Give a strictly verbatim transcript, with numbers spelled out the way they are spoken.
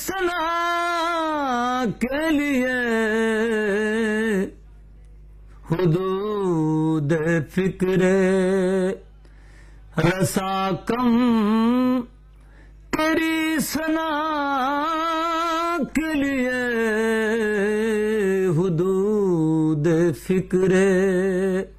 सना के लिए हुदूद फिक्रे रसा कम तेरी सना के लिए हुदूद फिक्रे